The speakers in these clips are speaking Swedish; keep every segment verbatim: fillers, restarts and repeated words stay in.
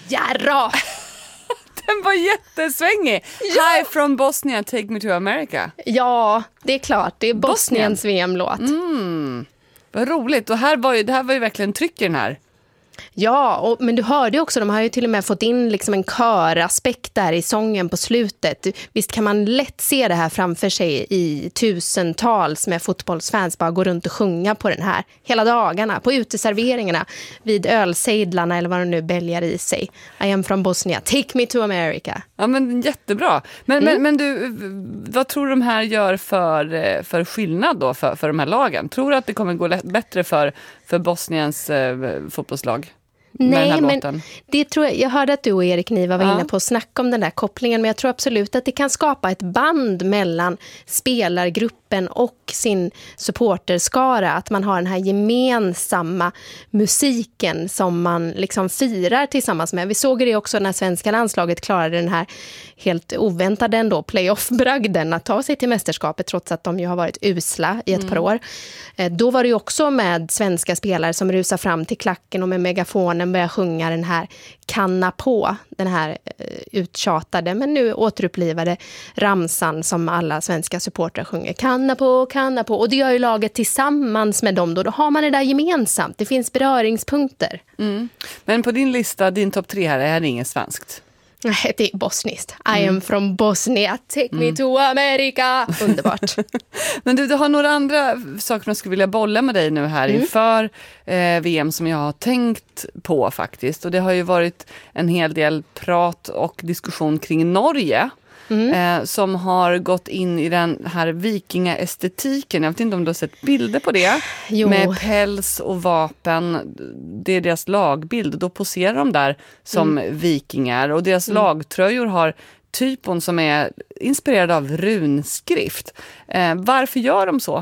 Jarra! Den var jättesvängig. Ja. Hi from Bosnia, take me to America. Ja, det är klart. Det är Bosniens Bosnien. V M-låt. Mm. Vad roligt. Och här var ju, det här var ju verkligen tryck i den här. Ja, och, men du hörde också, de har ju till och med fått in liksom en köraspekt där i sången på slutet. Visst kan man lätt se det här framför sig i tusentals med fotbollsfans bara gå runt och sjunga på den här hela dagarna, på uteserveringarna, vid ölsejdlarna eller vad de nu bälgar i sig. I am from Bosnia, take me to America. Ja, men jättebra. Men, mm. men, men du, vad tror du de här gör för, för skillnad då för, för de här lagen? Tror du att det kommer gå lätt, bättre för, för Bosniens eh, fotbollslag? Nej, men det tror jag, jag hörde att du och Erik Niva var ja. inne på att snacka om den där kopplingen, men jag tror absolut att det kan skapa ett band mellan spelargruppen och sin supporterskara, att man har den här gemensamma musiken som man liksom firar tillsammans med. Vi såg det också när svenska landslaget klarade den här helt oväntade ändå playoff-bragden att ta sig till mästerskapet trots att de ju har varit usla i ett mm. par år. Då var det ju också med svenska spelare som rusar fram till klacken och med megafonen börjar sjunga den här kanna på, den här uttjatade men nu återupplivade ramsan som alla svenska supportrar sjunger. Kanna på, kanna på. Och det gör ju laget tillsammans med dem då. Då har man det där gemensamt. Det finns beröringspunkter. Mm. Men på din lista, din topp tre här, är det inget svenskt? Nej, det är bosniskt. I am from Bosnia. Take mm. me to America. Underbart. Men du, du har några andra saker som jag skulle vilja bolla med dig nu här mm. inför eh, V M som jag har tänkt på faktiskt. Och det har ju varit en hel del prat och diskussion kring Norge. Mm. Eh, som har gått in i den här vikingaestetiken. Jag vet inte om du har sett bilder på det. Jo. Med päls och vapen. Det är deras lagbild. Då poserar de där som mm. vikingar. Och deras mm. lagtröjor har typon som är inspirerad av runskrift. Eh, varför gör de så?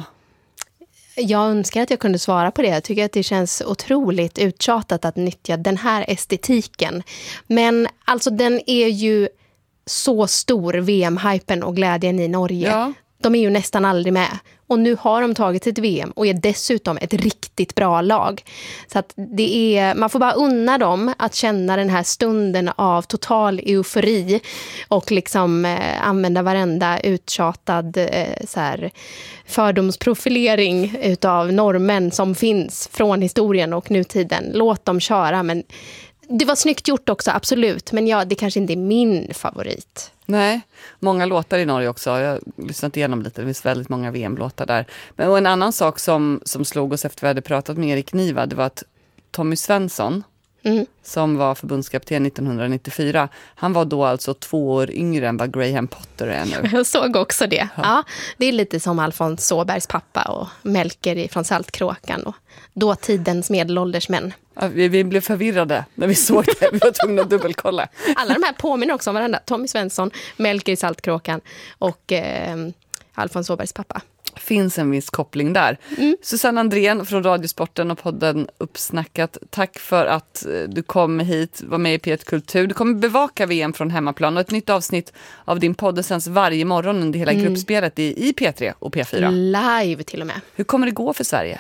Jag önskar att jag kunde svara på det. Jag tycker att det känns otroligt uttjatat att nyttja den här estetiken. Men alltså den är ju så stor, V M-hypen och glädjen i Norge. Ja. De är ju nästan aldrig med. Och nu har de tagit ett V M och är dessutom ett riktigt bra lag. Så att det är, man får bara unna dem att känna den här stunden av total eufori och liksom eh, använda varenda uttjatad eh, så här, fördomsprofilering utav normen som finns från historien och nutiden. Låt dem köra, men det var snyggt gjort också, absolut. Men ja, det kanske inte är min favorit. Nej, många låtar i Norge också. Jag har lyssnat igenom lite, det finns väldigt många V M-låtar där. Men och en annan sak som, som slog oss efter vi hade pratat med Erik Niva, det var att Tommy Svensson, mm. som var förbundskapten nittonhundranittiofyra, han var då alltså två år yngre än vad Graham Potter är nu. Jag såg också det. Ja. Ja, det är lite som Alfons Åbergs pappa och Melker från Saltkråkan och dåtidens medelålders män. Ja, vi, vi blev förvirrade när vi såg det. Vi var tvungna att dubbelkolla. Alla de här påminner också om varandra. Tommy Svensson, Melker i Saltkråkan och eh, Alfons Åbergs pappa. Finns en viss koppling där. Mm. Susanne Andrén från Radiosporten och podden Uppsnackat. Tack för att du kom hit, var med i P ett Kultur. Du kommer bevaka V M från hemmaplan och ett nytt avsnitt av din podd sänds varje morgon under hela mm. gruppspelet i, i P tre och P fyra. Live till och med. Hur kommer det gå för Sverige?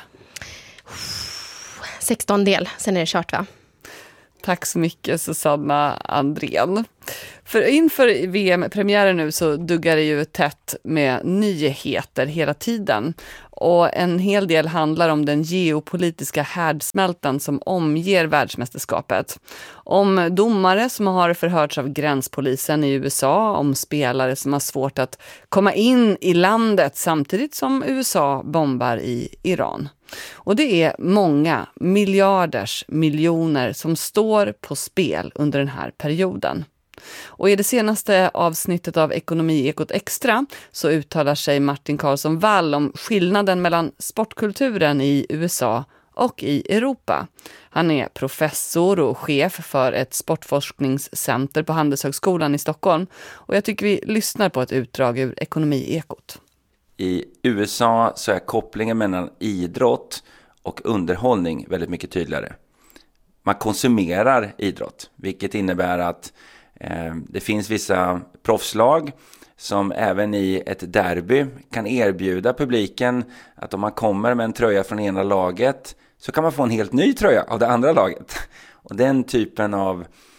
sexton del, sen är det kört va? Tack så mycket Susanne Andrén. För inför V M-premiären nu så duggar det ju tätt med nyheter hela tiden. Och en hel del handlar om den geopolitiska härdsmältan som omger världsmästerskapet. Om domare som har förhörts av gränspolisen i U S A, om spelare som har svårt att komma in i landet samtidigt som U S A bombar i Iran. Och det är många miljarders miljoner som står på spel under den här perioden. Och i det senaste avsnittet av Ekonomiekot Extra så uttalar sig Martin Karlsson Wall om skillnaden mellan sportkulturen i U S A och i Europa. Han är professor och chef för ett sportforskningscenter på Handelshögskolan i Stockholm. Och jag tycker vi lyssnar på ett utdrag ur Ekonomiekot. I U S A så är kopplingen mellan idrott och underhållning väldigt mycket tydligare. Man konsumerar idrott, vilket innebär att eh, det finns vissa proffslag som även i ett derby kan erbjuda publiken att om man kommer med en tröja från ena laget så kan man få en helt ny tröja av det andra laget. Och den typen av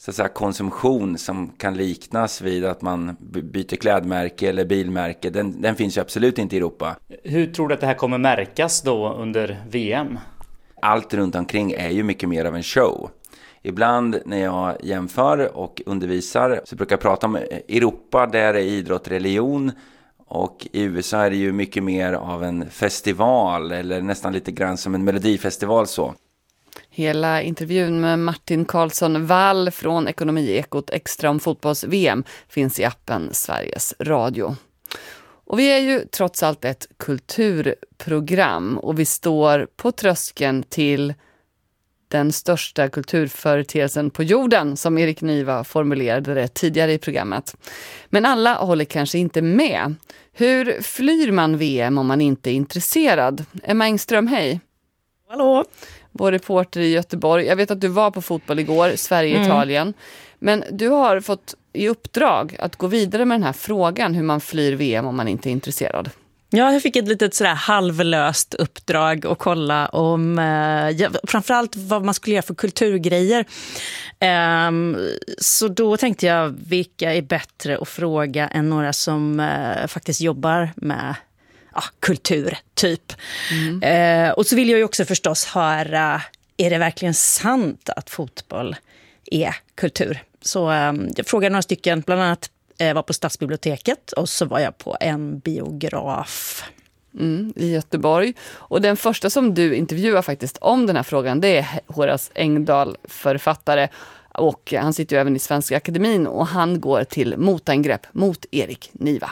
så att säga, konsumtion som kan liknas vid att man byter klädmärke eller bilmärke, den, den finns ju absolut inte i Europa. Hur tror du att det här kommer märkas då under V M? Allt runt omkring är ju mycket mer av en show. Ibland när jag jämför och undervisar så brukar jag prata om Europa, där är idrott religion, och i U S A är det ju mycket mer av en festival eller nästan lite grann som en melodifestival så. Hela intervjun med Martin Karlsson Wall från Ekonomiekot extra om fotbolls-V M finns i appen Sveriges Radio. Och vi är ju trots allt ett kulturprogram och vi står på tröskeln till den största kulturföreteelsen på jorden, som Erik Niva formulerade det tidigare i programmet. Men alla håller kanske inte med. Hur flyr man V M om man inte är intresserad? Emma Engström, hej. Hallå. Vår reporter i Göteborg. Jag vet att du var på fotboll igår, Sverige-Italien. Mm. Men du har fått i uppdrag att gå vidare med den här frågan hur man flyr V M om man inte är intresserad. Ja, jag fick ett litet sådär halvlöst uppdrag att kolla om eh, framförallt vad man skulle göra för kulturgrejer. Eh, så då tänkte jag, vilka är bättre att fråga än några som eh, faktiskt jobbar med ja, kultur, typ. Mm. Eh, och så vill jag ju också förstås höra, är det verkligen sant att fotboll är kultur? Så eh, jag frågade några stycken, bland annat Jag var på Stadsbiblioteket och så var jag på en biograf. Mm, i Göteborg. Och den första som du intervjuar faktiskt om den här frågan, det är Horace Engdahl, författare. Och han sitter ju även i Svenska Akademin och han går till motangrepp mot Erik Niva.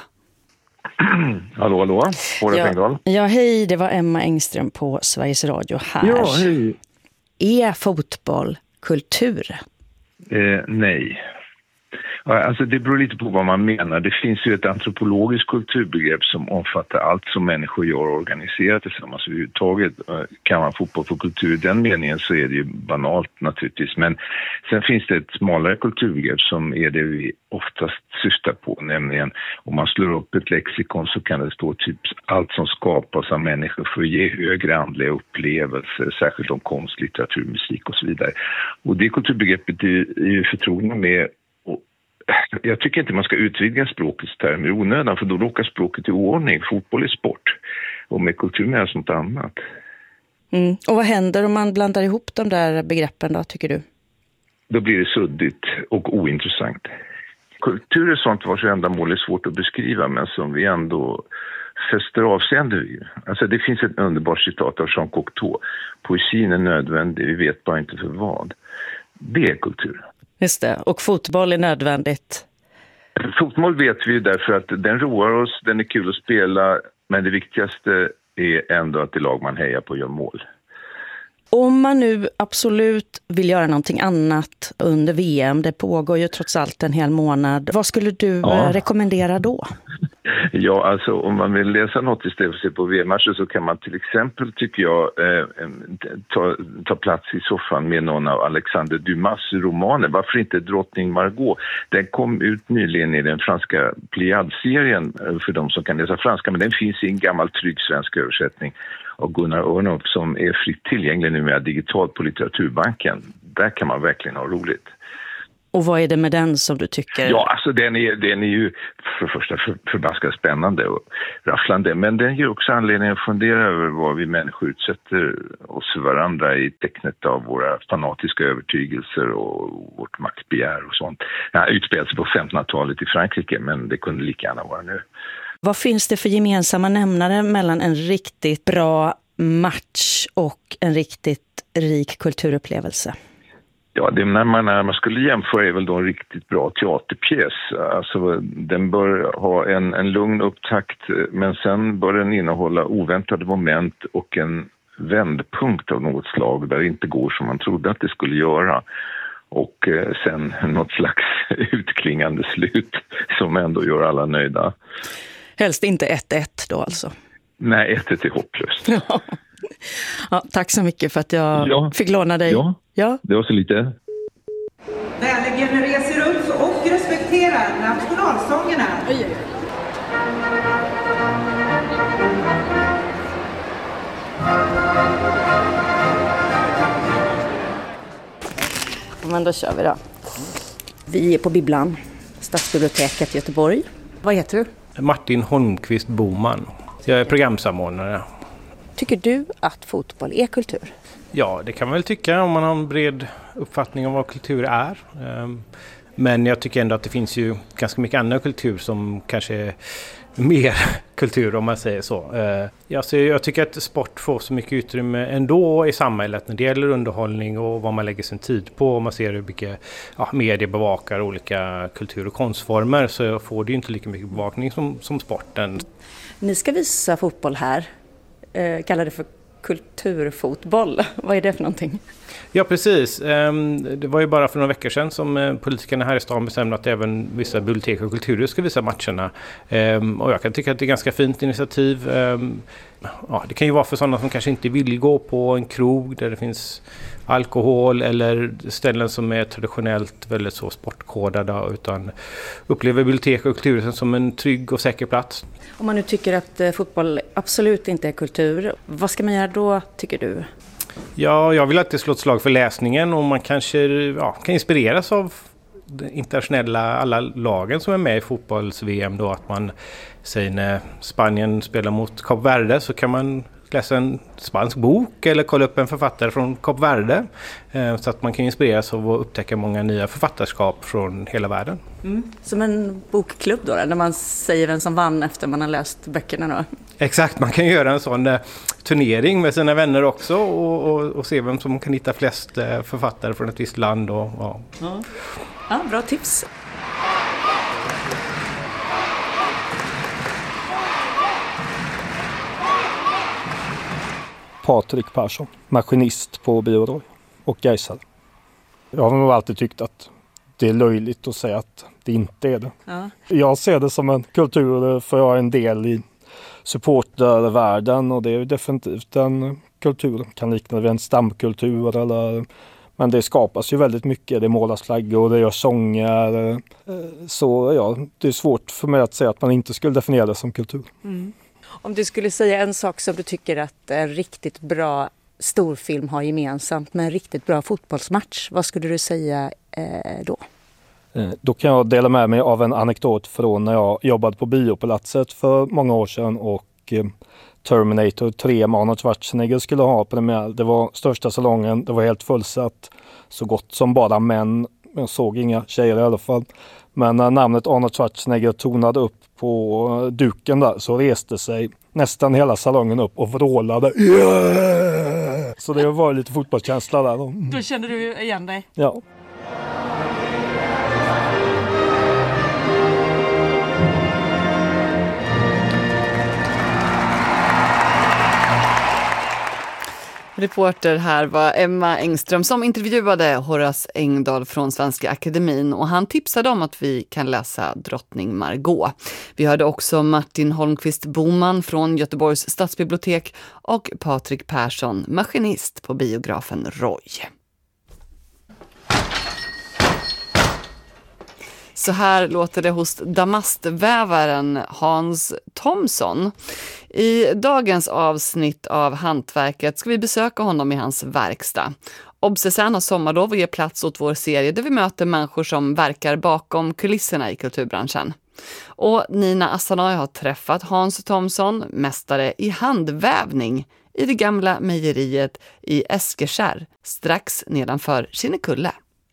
Hallå, hallå. Horace ja, Engdahl. Ja, hej. Det var Emma Engström på Sveriges Radio här. Ja, hej. Är fotboll kultur? Eh, nej. Alltså det beror lite på vad man menar. Det finns ju ett antropologiskt kulturbegrepp som omfattar allt som människor gör och organiserar tillsammans överhuvudtaget. Kan man fotboll för kultur i den meningen så är det ju banalt naturligtvis. Men sen finns det ett smalare kulturbegrepp som är det vi oftast syftar på. Nämligen om man slår upp ett lexikon så kan det stå typ allt som skapas av människor för att ge högre andliga upplevelser. Särskilt om konst, litteratur, musik och så vidare. Och det kulturbegreppet är ju förtrogna med. Jag tycker inte man ska utvidga språkets termer i onödan, för då råkar språket i oordning. Fotboll är sport och med kultur menas något annat. Mm. Och vad händer om man blandar ihop de där begreppen då, tycker du? Då blir det suddigt och ointressant. Kultur är sånt vars ändamål är svårt att beskriva, men som vi ändå fäster avseende vid. Alltså det finns ett underbart citat av Jean Cocteau. Poesin är nödvändig, vi vet bara inte för vad. Det är kultur. Just det. Och fotboll är nödvändigt? Fotboll vet vi därför att den roar oss, den är kul att spela, men det viktigaste är ändå att det lag man hejar på gör mål. Om man nu absolut vill göra någonting annat under V M, det pågår ju trots allt en hel månad, vad skulle du ja. rekommendera då? Ja, alltså om man vill läsa något istället för att se på V M-matcher så kan man till exempel, tycker jag, eh, ta, ta plats i soffan med någon av Alexander Dumas romaner. Varför inte Drottning Margot? Den kom ut nyligen i den franska Pliad-serien för de som kan läsa franska, men den finns i en gammal trygg svensk översättning av Gunnar Örnhoff som är fritt tillgänglig nu med digitalt på Litteraturbanken. Där kan man verkligen ha roligt. Och vad är det med den som du tycker? Ja, alltså den är, den är ju för det första för, förbaskat spännande och rafflande. Men den ger också anledning att fundera över vad vi människor utsätter oss för varandra i tecknet av våra fanatiska övertygelser och vårt maktbegär och sånt. Den utspelade sig på femtonhundratalet i Frankrike, men det kunde lika gärna vara nu. Vad finns det för gemensamma nämnare mellan en riktigt bra match och en riktigt rik kulturupplevelse? Ja, det när man, när man skulle jämföra är väl då en riktigt bra teaterpjäs. Alltså, den bör ha en, en lugn upptakt, men sen bör den innehålla oväntade moment och en vändpunkt av något slag där det inte går som man trodde att det skulle göra. Och eh, sen något slags utklingande slut som ändå gör alla nöjda. Helst inte ett ett då alltså? Nej, ett ett är hopplöst. Ja. Ja, tack så mycket för att jag ja. fick låna dig. Ja, ja, det var så lite. Väligen reser upp och respekterar nationalsångerna. Oj, oj. Men då kör vi då. Vi är på Bibblan, Stadsbiblioteket i Göteborg. Vad heter du? Martin Holmqvist Boman. Jag är programsamordnare. Tycker du att fotboll är kultur? Ja, det kan man väl tycka om man har en bred uppfattning om vad kultur är. Men jag tycker ändå att det finns ju ganska mycket annan kultur som kanske är mer kultur om man säger så. Alltså jag tycker att sport får så mycket utrymme ändå i samhället när det gäller underhållning och vad man lägger sin tid på. Om man ser hur mycket ja, media bevakar olika kultur- och konstformer så får det ju inte lika mycket bevakning som, som sporten. Ni ska visa fotboll här. Eh, kallar det för kulturfotboll. Vad är det för någonting? Ja, precis. Det var ju bara för några veckor sedan som politikerna här i stan bestämde att även vissa bibliotek och kulturer ska visa matcherna. Och jag kan tycka att det är ett ganska fint initiativ. Ja, det kan ju vara för sådana som kanske inte vill gå på en krog där det finns alkohol eller ställen som är traditionellt väldigt så sportkodade utan upplever bibliotek och kulturer som en trygg och säker plats. Om man nu tycker att fotboll absolut inte är kultur, vad ska man göra då tycker du? Ja, jag vill alltid slå ett slag för läsningen och man kanske ja, kan inspireras av de internationella alla lagen som är med i fotbolls-V M då att man säger när Spanien spelar mot Kap Verde så kan man läsa en spansk bok eller kolla upp en författare från Kap Verde eh, så att man kan inspireras av att upptäcka många nya författarskap från hela världen. Mm. Som en bokklubb då, där man säger vem som vann efter man har läst böckerna då? Exakt, man kan göra en sån eh, turnering med sina vänner också och, och, och se vem som kan hitta flest eh, författare från ett visst land. Och, och. Ja. Ja, bra tips. Patrik Persson, maskinist på Bioroy och Gaisare. Jag har nog alltid tyckt att det är löjligt att säga att det inte är det. Ja. Jag ser det som en kultur för jag är en del i supportervärlden och det är definitivt en kultur. Kan likna vid en stamkultur eller, men det skapas ju väldigt mycket. Det målas flaggor och det görs sånger. Så ja, det är svårt för mig att säga att man inte skulle definiera det som kultur. Mm. Om du skulle säga en sak som du tycker att en riktigt bra storfilm har gemensamt med en riktigt bra fotbollsmatch, vad skulle du säga eh, då? Eh, då kan jag dela med mig av en anekdot från när jag jobbade på Biopalatset för många år sedan och eh, Terminator tre med Arnold Schwarzenegger skulle ha premiär. Det var största salongen, det var helt fullsatt, så gott som bara män. Jag såg inga tjejer i alla fall. Men när namnet Arnold Schwarzenegger tonade upp på duken där så reste sig nästan hela salongen upp och vrålade. Yeah! Så det var lite fotbollskänsla där. Då kände du igen dig? Ja. Reporter här var Emma Engström som intervjuade Horace Engdahl från Svenska Akademin och han tipsade om att vi kan läsa Drottning Margot. Vi hörde också Martin Holmqvist Boman från Göteborgs stadsbibliotek och Patrik Persson, maskinist på biografen Roy. Så här låter det hos damastvävaren Hans Thomson. I dagens avsnitt av Hantverket ska vi besöka honom i hans verkstad. Obsessan har sommarlov och ger plats åt vår serie där vi möter människor som verkar bakom kulisserna i kulturbranschen. Och Nina Assanay har träffat Hans Thomson, mästare i handvävning, i det gamla mejeriet i Eskekärr, strax nedanför Kinnekulle.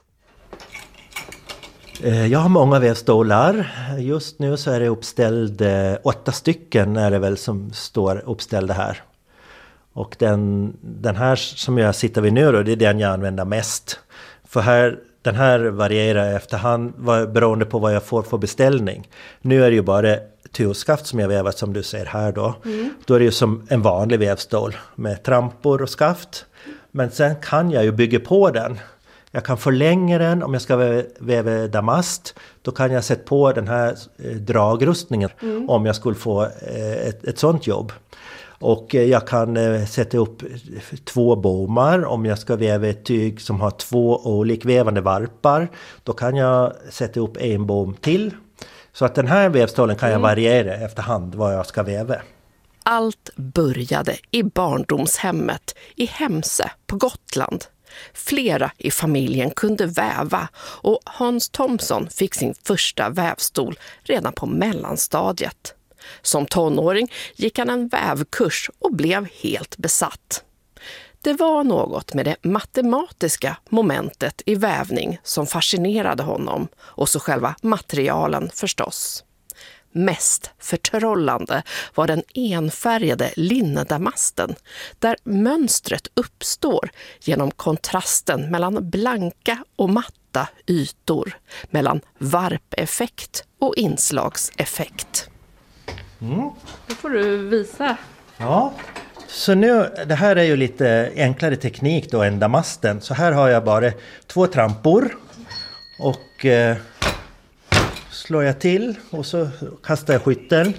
Jag har många vävstolar. Just nu så är det uppställd, åtta stycken är det väl som står uppställda här. Och den, den här som jag sitter vid nu då, det är den jag använder mest. För här, den här varierar efterhand beroende på vad jag får för beställning. Nu är det ju bara turskaft som jag vävat som du ser här då. Mm. Då är det ju som en vanlig vävstol med trampor och skaft. Men sen kan jag ju bygga på den. Jag kan förlänga den om jag ska väva damast. Då kan jag sätta på den här dragrustningen mm. om jag skulle få ett, ett sånt jobb. Och jag kan sätta upp två bommar om jag ska väva ett tyg som har två olikvävande varpar. Då kan jag sätta upp en bom till. Så att den här vävstolen kan jag variera efterhand vad jag ska väva. Allt började i barndomshemmet i Hemse på Gotland. Flera i familjen kunde väva och Hans Thomson fick sin första vävstol redan på mellanstadiet. Som tonåring gick han en vävkurs och blev helt besatt. Det var något med det matematiska momentet i vävning som fascinerade honom, och så själva materialen förstås. Mest förtrollande var den enfärgade linnedamasten, där mönstret uppstår genom kontrasten mellan blanka och matta ytor, mellan varpeffekt och inslagseffekt. Mm. Då får du visa. Ja, så nu, det här är ju lite enklare teknik då än damasten. Så här har jag bara två trampor och eh, slår jag till och så kastar jag skytten.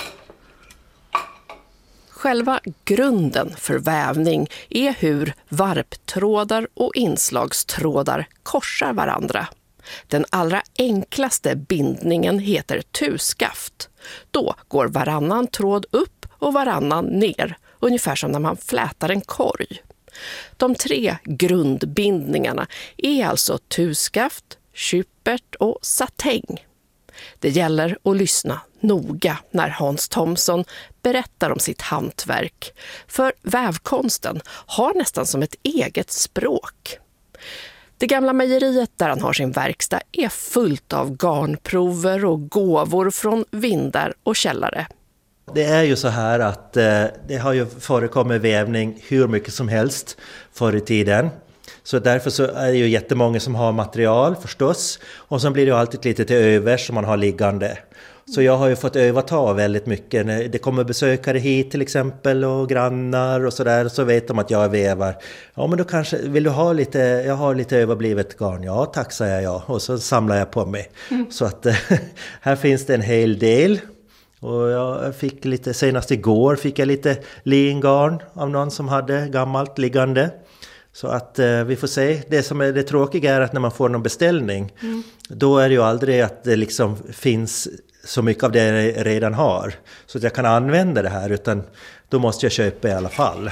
Själva grunden för vävning är hur varptrådar och inslagstrådar korsar varandra. Den allra enklaste bindningen heter tuskaft. Då går varannan tråd upp och varannan ner, ungefär som när man flätar en korg. De tre grundbindningarna är alltså tuskaft, kyppert och satäng. Det gäller att lyssna noga när Hans Thomson berättar om sitt hantverk, för vävkonsten har nästan som ett eget språk. Det gamla mejeriet där han har sin verkstad är fullt av garnprover och gåvor från vindar och källare. Det är ju så här att eh, det har ju förekommit vävning hur mycket som helst förr i tiden. Så därför så är det ju jättemånga som har material förstås. Och så blir det ju alltid lite till övers som man har liggande. Så jag har ju fått överta väldigt mycket. När det kommer besökare hit till exempel och grannar och sådär, så vet de att jag vävar. Ja, men då kanske, vill du ha lite, jag har lite överblivet garn. Ja, tack säger jag. Och så samlar jag på mig. Mm. Så att här finns det en hel del. Och jag fick lite, senast igår fick jag lite lingarn av någon som hade gammalt liggande. Så att eh, vi får se. Det som är det tråkiga är att när man får någon beställning, mm. då är det ju aldrig att det liksom finns så mycket av det jag redan har. Så att jag kan använda det här, utan då måste jag köpa i alla fall.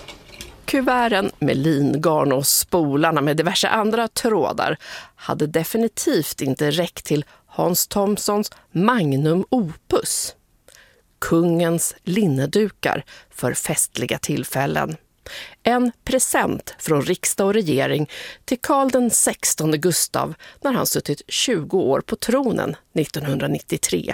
Kuverten med lingarn och spolarna med diverse andra trådar hade definitivt inte räckt till Hans Thomsons magnum opus. Kungens linnedukar för festliga tillfällen. En present från riksdag och regering till Karl den sextonde Gustav när han suttit tjugo år på tronen nittonhundranittiotre.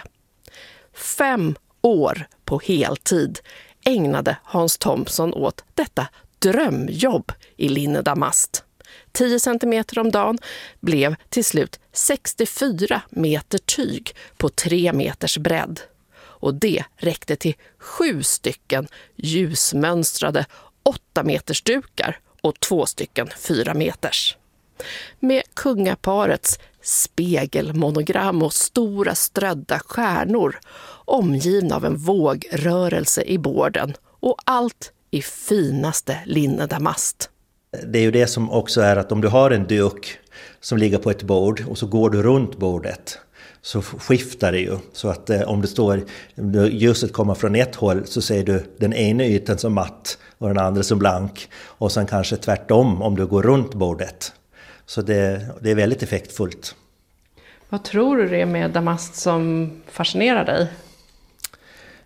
Fem år på heltid ägnade Hans Thomson åt detta drömjobb i linnedamast. tio centimeter om dagen blev till slut sextiofyra meter tyg på tre meters bredd. Och det räckte till sju stycken ljusmönstrade åtta meters dukar och två stycken fyra meters. Med kungaparets spegelmonogram och stora strödda stjärnor, omgivna av en vågrörelse i borden, och allt i finaste linnedamast. Det är ju det som också är att om du har en duk som ligger på ett bord och så går du runt bordet, så skiftar det ju. Så att eh, om det står, ljuset kommer från ett håll, så ser du den ena ytan som matt och den andra som blank. Och sen kanske tvärtom om du går runt bordet. Så det, det är väldigt effektfullt. Vad tror du det är med damast som fascinerar dig?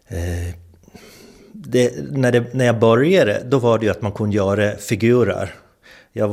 Eh, det, när, det, när jag började, då var det ju att man kunde göra figurer.